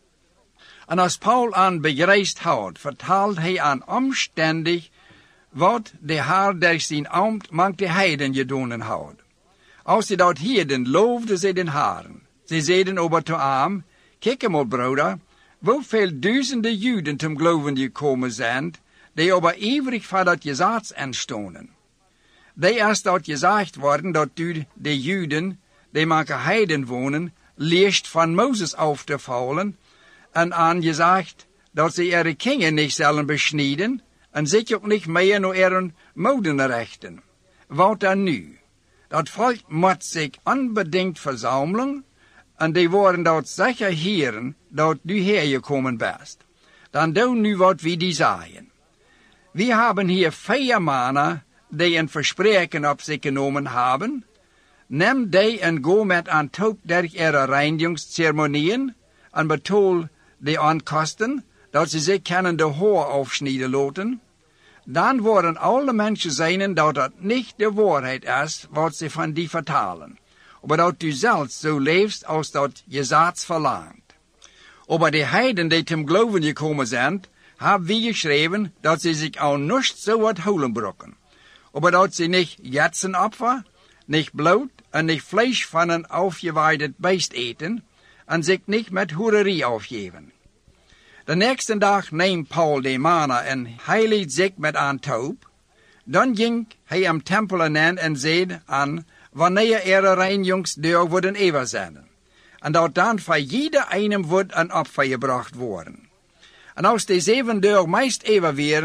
En als Paul aan bereisd had, vertelde hij aan omstandig wat de Heer durch zijn ambt mank de heiden gedaan had. Als ze dat hielden, loofden ze den Heeren. Ze zeiden over te hem, kijk maar broeder, hoeveel duizenden Juden zum geloven gekomen zijn, die overijverig voor dat gezag aanstonden. Die is dat gezegd worden dat de Juden, die maken heiden wonen, leest van Mozes af te vallen, en aangezegd dat ze ihre kinderen niet zullen besnijden, en zich ook niet meer naar ihre moederen rechten. Wat dan nu? Dat volk moet zich onbedingt verzamelen, en die worden dat zeker heren, dat du hergekomen bent. Dan doe nu wat we die zeggen. We hebben hier 4 mannen, die een verspreken op zich genomen hebben. Neem die en go met aan top durch ihre reinigingsceremonieën, en betaal de onkosten, dat ze zich kunnen de haar afsnijden laten. Dan worden alle mensen zijn dat het niet de waarheid is, wat ze van die vertalen. Maar dat u zelf zo leeft als dat gezag verlangt. Maar de heiden die zum geloven gekomen zijn, hebben we geschreven dat ze zich al niet zo wat holen brokken. Maar dat ze niet jetsenopfer, niet bloed en niet vlees van een aufgeweidet beest eten en zich niet met hoererie afgeven. De nächste dag neemt Paul de mannen en heiligt zich met aan toop. Dan ging hij am tempel aan en zei aan, wanneer ihre reinigingsdeur worden even zijn. En dat dan voor jeder einem wordt een opfer gebracht worden. En als de 7 dagen meest even waren,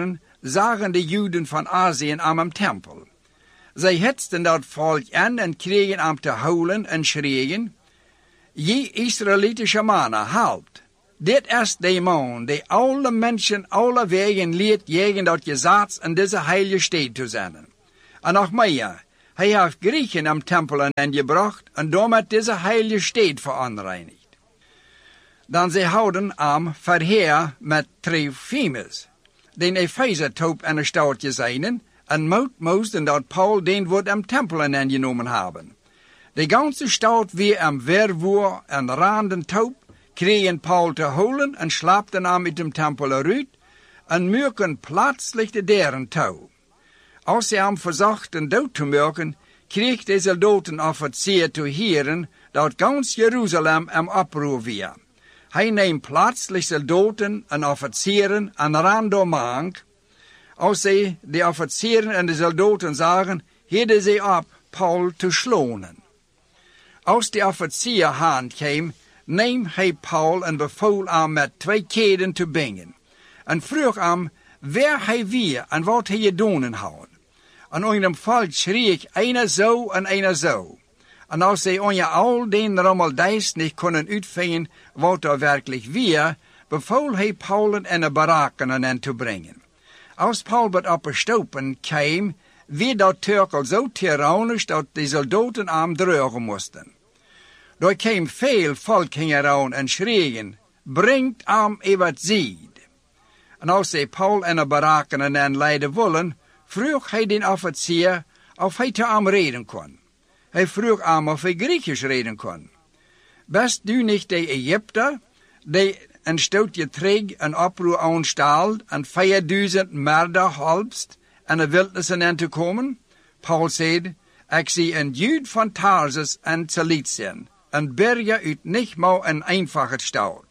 zagen de Juden van Azië aan hem tempel. Zij hetsten dat volk aan en kregen hem te huilen en schreeuwen: Je Israëlitische mannen, halt! Dit is de man die alle mensen alle wegen leert jegen dat je zaad in deze heilige stad te zijn. En nog meer, hij heeft Griechen am tempelen en gebracht en daarmee deze heilige stad veronreinigd. Dan zij houden hem verheer met Trophimus, den Epheser-top en de stadje zijn, en moesten dat Paul den wordt am tempelen aangenomen hebben. De ganze stad weer am weerwoer en randen top, kregen Paul te holen en slaapten hem met dem tempel eruit en merken plötzlich de deuren toe. Als ze hem verzochten dood te merken, kreeg de soldatenofficier te horen dat ganz Jeruzalem hem oproer weer. Hij neemt plötzlich soldaten en officieren en randen mank. Als ze de officieren en de soldaten zagen, hielden ze op Paul te slonen. Als de officier hand kwam, neem hij Paul en bevoel hem met 2 keden te bingen. En vroeg hem waar hij weer en wat hij gedaan had. En onder hem volk schreef einer zo en einer zo. En als zij onder al den rommeldijs niet konden uitvinden wat er werkelijk weer, bevoel hij Paul in de barakken en te brengen. Als Paul wat opgestopen kwam, werd dat Turkel zo tyrannisch dat de soldaten hem drugen moesten. Daar kwam veel volk heen en schreeuwen: brengt hem wat ziet. En als zij Paul in de barakken en leiden willen, vroeg hij den officier of hij te hem reden kon. Hij vroeg hem of hij Griechisch reden kon. Best du niet de Egypter, die een stootje terug een oproer aanstelt en 4000 merder halpst en de wildnis in te komen? Paul zei: ik zie een Jude van Tarsus en Ciliciën, en berge uit niet maar een eenvoudige stad.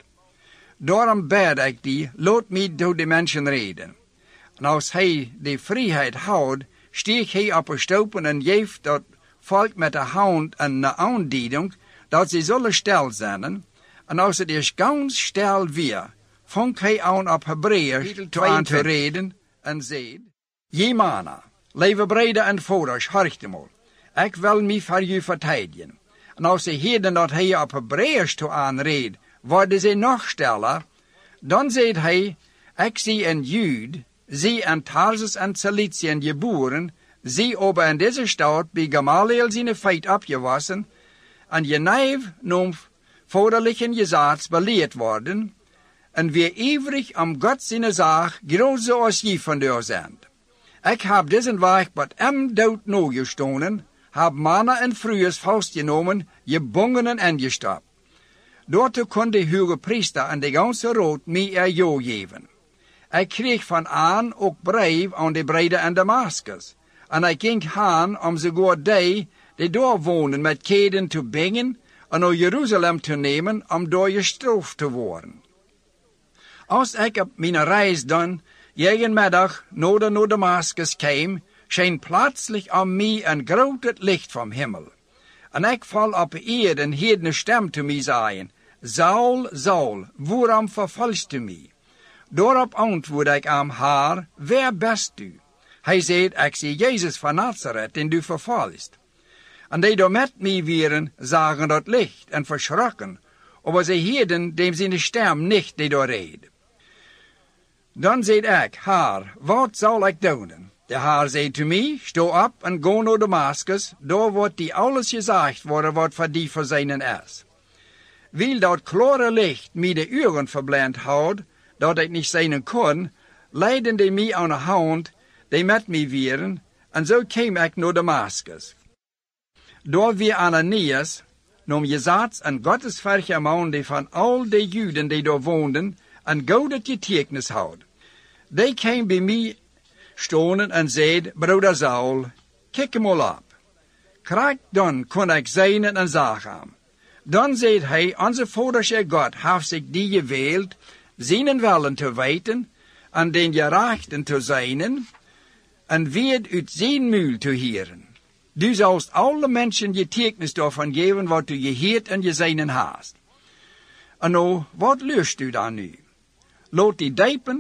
Daarom bid ik die, laat mij door de mensen reden. En als hij de vrijheid houdt, steeg hij op een stopen en geeft dat volk met de hand een aandieding, dat ze zullen stil zijn. En als het is ganz stil weer, vangt hij aan op Hebreeërs aan te reden en zei: Je mannen, leven breder en vouders, horcht eenmaal. Ik wil mij voor u verteidigen. En als ze heden dat hij op Hebreeërs toe aanreed, worden ze nog stiller. Dan zei hij: ik zie een Jude, zie in Tarsus en Ciliciën geboren, zie over in deze stad bij Gamaliel zijn feit opgewassen, en je neef noem vaderlichen gezaats beleerd worden, en weer ivrig om God zijn zaak, groot als je van deur zijn. Ik heb deze weg wat hem dood nog gestonen, heb mannen en vrouwen vastgenomen, gebongenen en gestapt. Daartoe kon de hoge priester en de ganse raad mij ja geven. Ik kreeg van aan ook brief aan de breiden in Damascus, en ik ging heen om sogar die daar wonen met keden te brengen en naar Jeruzalem te nemen om daar gestraft te worden. Als ik op mijn reis dan jegenmiddag naar Damascus kwam, scheen plötzlich aan mij een groot licht van hemel. En ik val op eer en hoorde een stem te mij zeggen: Saul, Saul, waarom vervolgst u mij? Daarop antwoordde ik aan haar: Waar bent u? Hij zei: ik zie Jezus van Nazareth, den du vervolgst. En die daar met mij waren, zagen dat licht en verschrokken, maar zij hoorden dem zijn stem niet die daar reed. Dan zei ik haar: wat zal ik doen? De haar zei te mij: sta op en ga naar Damascus, daar wordt die alles gezegd worden wat voor die voorzien is. Wil dat klare licht mij de ogen verblind houdt, dat ik niet zien kon, leidden die mij aan de hand, die met mij waren, en zo kwam ik naar Damascus. Daar weer Ananias, noem Jezaats en godsverge man die van al de Juden die daar woonden, en goud getuigenis houdt. Die kwam bij mij stonen en zei: broeder Saul, kijk hem al op. Krijg dan kon ik zijn en zeggen. Dan zei hij: onze vaders God heeft zich die gewild, zijn willen te weten, en den gerechten te zijn, en weer uit zijn muil te horen. Du zalst alle mensen getuigenis daarvan geven wat du gehoord en gezien hast. En nou, wat lust u dan nu? Laat die dijpen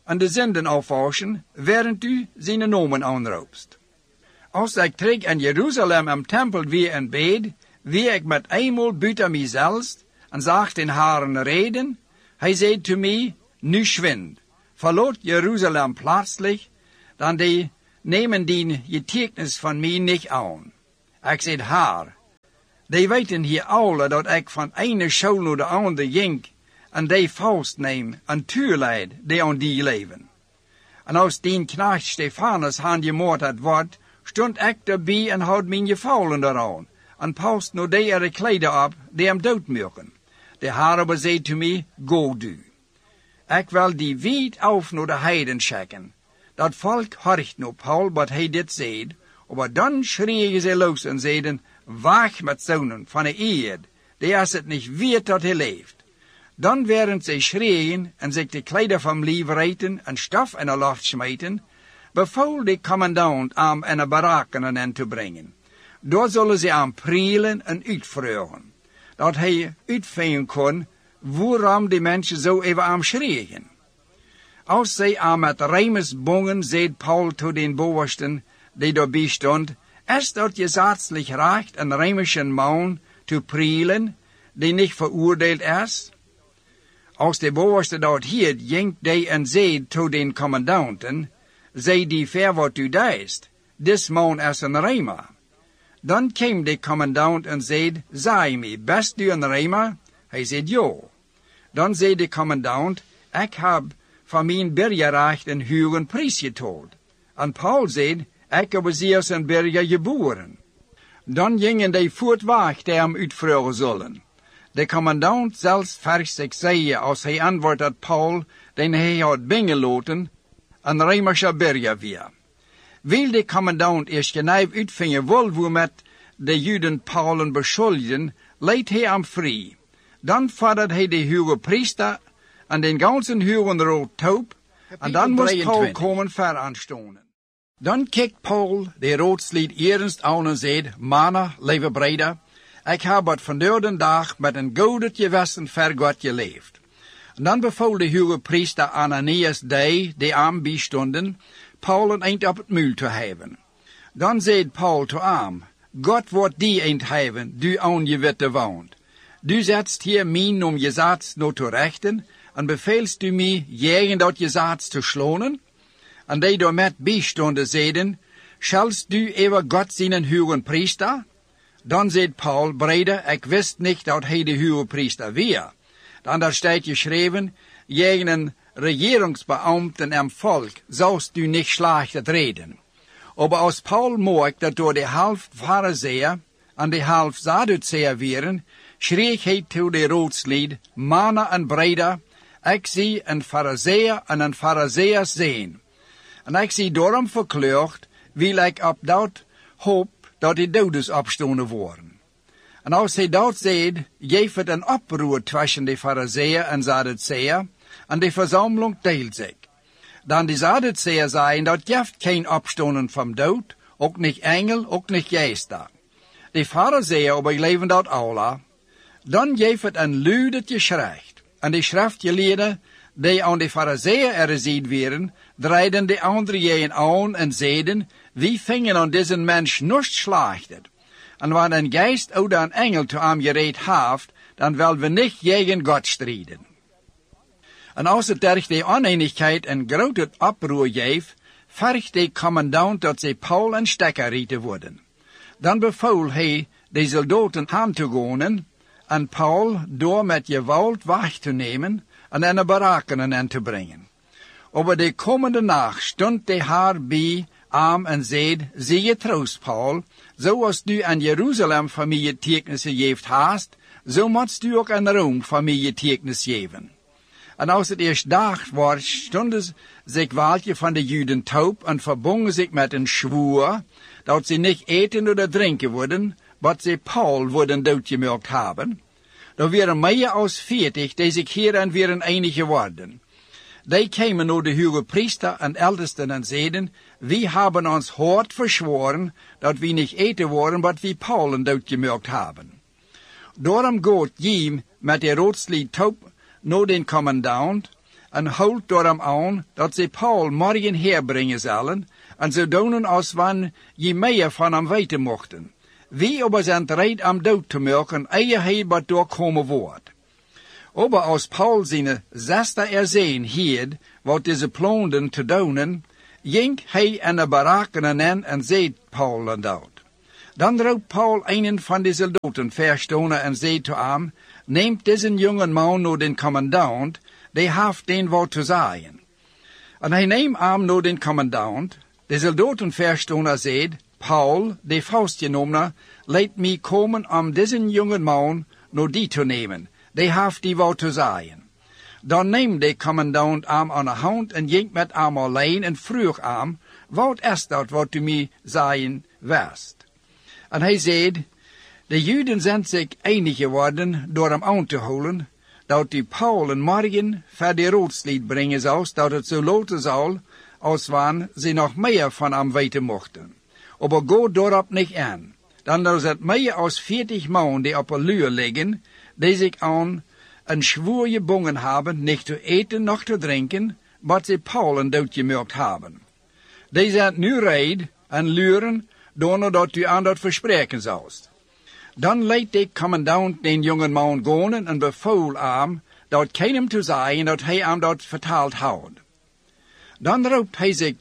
en de zenden afwaschen, während du zijn nomen aanroepst. Als ik terug in Jeruzalem am tempel weer en bed, wie ik met eenmaal buiten mijzelf, en zag den Herren reden, hij zei te mij, nu schwind, verlaat Jeruzalem plaatselijk, dan die nemen die getuigenis van mij niet aan. Ik zei, Heer, die weten hier alle dat ik van ene school naar de andere ging, en die vastneem en tuurleid die aan die leven. En als die knecht Stefanus handgemaakt had wordt, stond ik erbij en had mijn gevallen eraan, en past nu die er kleden op, die hem doodmaken. De Heer zei te mij, go du. Ik wil die wijd af naar de heiden schikken. Dat volk horcht nu Paul wat hij dit zei, maar dan schrieën ze los en zeiden, wacht met zonen van de eerd, die is het niet weet dat hij leeft. Dan werden ze schreeuwen en zich de kleider van lief reten en stof in de lucht smijten, beval de commandant aan in de barakken en te brengen. Daar zullen ze aan prielen en uitvragen, dat hij uitvinden kon waarom de mensen zo even aan schreeuwen. Als zij aan met rijmes bongen, zei Paul tot den bovensten, die daarbij stond, is dat gesetzlich recht een rijmischen man te prielen, die niet veroordeeld is? Als de bovenste dat hield, ging die en zei tot den commandanten, zei die ver wat u deist, dis man is een rijmer. Dan kwam de commandant en zei, zei me, best u een rijmer? Hij zei, ja. Dan zei de commandant, ik heb van mijn burgerrecht een hoge prijs getoond. En Paul zei, ik heb zeer een burger geboren. Dan gingen die voortweg die hem uitvragen zullen. De commandant zelfs vers zich zei, als hij antwoord dat Paul, den hij had bingeloten, een Rijmersche burger weer. Wil de commandant eerst genijf uitvingen wil waarmet de Juden Paulen beschuldigden, leidt hij hem vrij. Dan vordert hij de hoge priester en den ganzen hoge rood taub, en dan moest Paul komen veraanstonen. Dan kijkt Paul de roodslied ernst aan en zei, mannen, lieve breder, ik heb het vandaag de dag met een gouden gewissen voor God geleefd. En dan beval de hoge priester Ananias die aan bijstonden, Paul een eind op het muil te hebben. Dan zei Paul te hem, God wordt die eind hebben, du aan je witte woont. Du zetst hier mijn om je zaad nog te rechten, en beveelst du mij jegen dat je zaad te slonen? En die door met bijstonden zeiden, schalst du even God zijn een hoge priester? Dan zei Paul, breder, ik wist niet dat hij de hoge priester weer. Dan daar staat geschreven, jegen een regeringsbeambten en volk zoust u niet slecht reden. Aber als Paul merkt dat door de half Phariseer en de half Sadduceer waren, schreef hij toe de roodslied, mannen en breder, ik zie een Phariseer en een Phariseers zijn. En ik zie daarom verkleurd, wil ik op dat hoop dat de doden opstonden worden. En als hij dat zei, geeft het een oproer tussen de Phariseer en Sadduceer, en de verzameling deelt zich. Dan de Sadduceer zeiden dat geeft geen opstonden van dood, ook niet engel, ook niet geesten. De Phariseer overleven dat alle. Dan geeft het een luidetje schrift. En de schriftgeleerden, die aan de Phariseer erziend werden, draaiden de andere jeen aan en zeiden, wie vingen aan deze mens niet slachtet. En wanneer een geest of een engel te hem gereed heeft, dan willen we niet tegen God strijden. En als het durch de oneenigheid een grote oproer geeft, vergt de commandant dat ze Paul en stekker rieten worden. Dan beval hij de soldaten aan te gaan en Paul door met geweld weg te nemen en in de barakken in te brengen. Over de komende nacht stond de Heer bij hem en zei, zie je troost, Paul, zoals du in Jeruzalem van mij getuigenissen geeft haast, zo moet du ook in Rome van mij getuigenis geven. En als het eerst dag was, stonden zich welke van de Juden taub en verbonden zich met een schwoer, dat ze niet eten of drinken worden, wat ze Paul worden doodgemaakt hebben. Er waren meer als 40 die zich hierin waren einig geworden. Die kwamen naar de hoge priester en ältesten en zeiden, we hebben ons hard verzworen, dat we niet eten worden wat we Paulen doodgemaakt hebben. Daarom gaat Jim met de roodslied taub naar den commandant, en houdt door hem aan, dat ze Paul morgen herbrengen zullen, en zo doen als wanneer je meer van hem weten mochten. Wie aber zijn reed am dood te maken, eer hij wat doorkomen wordt. Aber als Paul zijn zesde erzeen hield, wat deze ploonden te doen, ging hij en de baraken en zei Paul en dood. Dan roept Paul een van de soldaten verstonen en zei te hem, neemt deze jongen man naar den commandant, die heeft den wat te zeggen. En hij neemt hem naar den commandant, de soldaten verstonen zei, Paul, de vastgenomen, laat mij komen om deze jongen man naar die te nemen, die heeft die wat te zeggen. Dan neemt de commandant hem aan de hand en ging met hem alleen en vroeg hem, wat is dat wat u mij zeggen wist? En hij zei, de Juden zijn zich einig geworden door hem aan te houden, dat die Paul en morgen voor de roodslied brengen zou, dat het zo loten zal, als wanneer ze nog meer van hem weten mochten. Aber go daarop niet aan. Dan er zijn meer als 40 man die op een luur liggen, die zich aan een schwoer gebonden hebben, niet te eten noch te drinken, wat ze Paul en doodgemerkt hebben. Die zijn nu reed en luren, doordat u aan dat verspreken zoust. Dan liet de commandant den jongen man gaan en bevoel hem dat keinem te zeggen dat hij hem dat vertaald houdt. Dan roept hij zich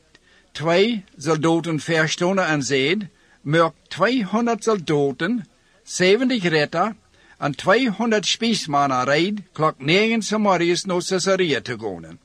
2 soldaten verstonen en zei, merk 200 soldaten, 70 ritter en 200 spiesmannen reed, klok 9 s'morgens naar Caesarea te gaan.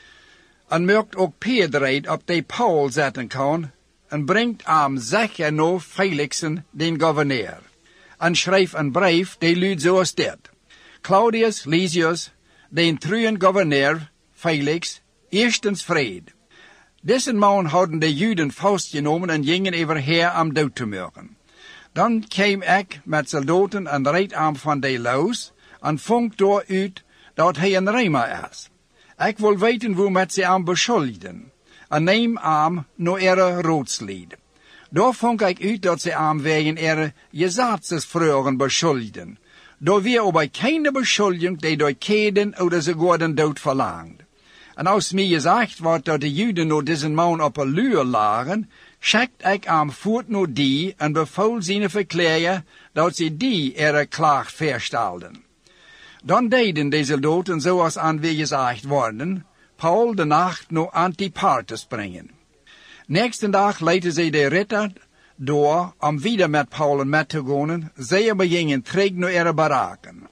En merkt ook paardrijd op die Paul zetten kan, en brengt hem zeker naar Felixen, den gouverneur. En schrijft een brief, die luidt zoals dit. Claudius Lysias, den truien gouverneur, Felix, eerstens vrede. Deze man hadden de Juden vastgenomen en gingen overher om dood te maken. Dan kwam ik met soldaten en reed hem van de loos en vond door uit dat hij een Römer is. Ik wil weten hoe met ze hem beschuldigden en neem hem naar ihre roodslied. Daar vond ik uit dat ze hem wegen ihre gezatzesvragen beschuldigden. Daar weer aber keine beschuldiging die door keden oder sogar den dood verlangt. En als mij gezegd wordt dat de Juden naar deze man op een luur lagen, schickt ik hem voort naar die en bevoel zijn verklaren dat ze die ihre klaag verstelden. Dan deden de soldaten zoals aan wie gezegd worden, Paul de nacht naar Antipatris brengen. Nächsten dag leidden ze de ritter door om wieder met Paul en met te gaan, zij begingen terug naar ihre baraken.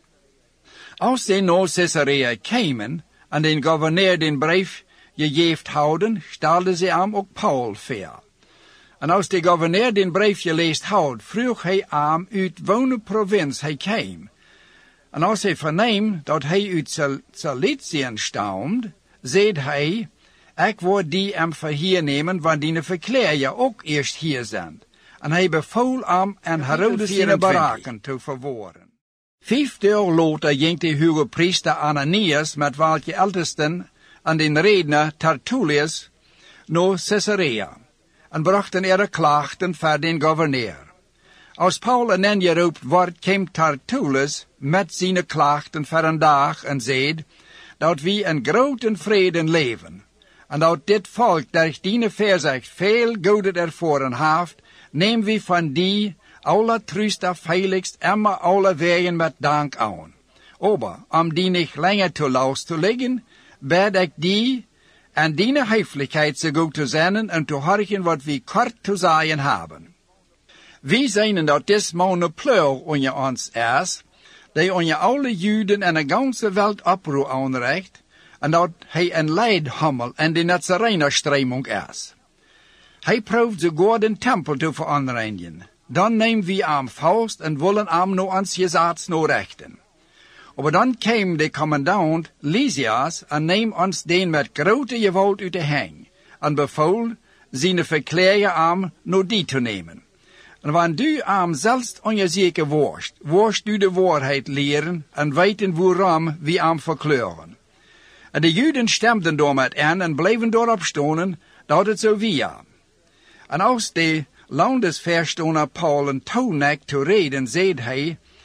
Als ze naar Caesarea kwamen, en den gouverneur den brief gegeven houden, stelden ze hem ook Paul voor. En als de gouverneur den brief gelezen had, vroeg hij hem uit welke provincie hij kwam. En als hij verneemt dat hij uit Ciliciën stamt, zei hij, ik word die hem verhier nemen, want die verklaren ook eerst hier zijn. En hij bevoel hem en Herodes zijn baraken te verwoorden. 5 jaar later ging de hoge priester Ananias met welke ältesten en den redner Tertullius naar Caesarea en brachten ihre klachten voor den gouverneur. Als Paul en hen geroepen wordt, kwam Tertullus met zijn klachten voor een dag en zei dat we in grote vrede leven en dat dit volk dat die verzegt veel goede ervoren heeft, nemen we van die alle truster Felix immer alle wegen met dank aan. Aber, om die niet langer te laus te leggen, bid ik die en die heiflijkheid zo goed te zijn en te horchen wat we kort te zeggen hebben. We zijn dat dit man een pleur onder ons is, die onder alle Juden en de ganze wereld oproer aanrecht, en dat hij een leidhammel en de Nazarenerstreming is. Hij proeft sogar den tempel te veranreinigen. Dan nemen we hem vast en willen hem naar ons gezag rechten. Aber dan kwam de commandant Lysias en neem ons den met grote gewalt uit de hang en bevoel zijn verklaren hem naar die te nemen. En wanneer du hem zelfs onzeker worst du de waarheid leren en weten waarom we hem verkleuren. En de Juden stemden door met en bleven daarop stonen dat het zo was. En als de landesverstoner Paul en toenek te reden, zei hij,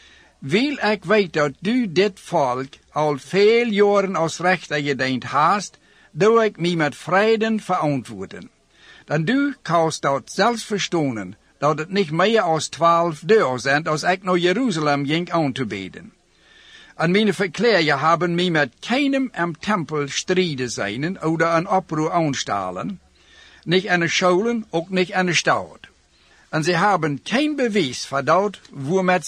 Wil ik weet dat du dit volk al veel jaren als rechter gediend hast, doe ik mij met vreden verantwoorden. Dan du kannst dat zelfs verstonen, dat het niet meer als 12 deur zijn als ik naar Jeruzalem ging aan te beden. En mijn verkleerjen hebben mij met keinem im tempel strijden zijn, oder een oproer aanstalen, niet in de scholen, ook niet in de stad. En ze hebben geen bewijs voor dat, waarmee